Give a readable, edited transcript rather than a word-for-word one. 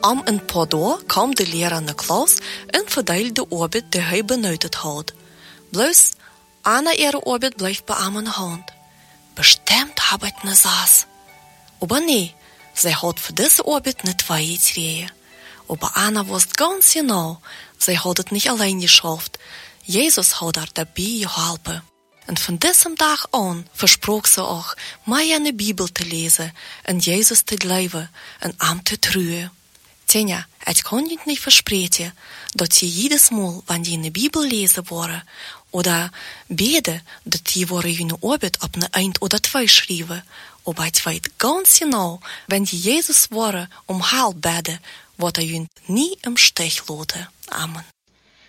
Om een paar dagen kwam de leraar naar klas en verdeelde de arbeid die hij benutzt had. Bloß einer ihrer Arbeit bleef bei ihm in der Hand. Bestimmt habe ich ne Saß. Aber nee, sie hat für diese Arbeit nicht weitergeredet. Aber Anna wusste ganz genau, sie hat es nicht allein geschafft. Jesus hat ihr dabei geholfen. Und von diesem Tag an versprach sie auch, mehr eine Bibel zu lesen, in Jesus zu glauben und ihm zu trauen. Tja, ich kann Ihnen nicht versprechen, dass Sie jedes Mal, wenn Sie eine Bibel lesen wollen, oder beten, dass Sie Ihre Arbeit auf eine 1 oder 2 schreiben. Aber ich weiß ganz genau, wenn Sie Jesus wollen, Heil beten, wird Ihnen nie im Stich lassen. Amen.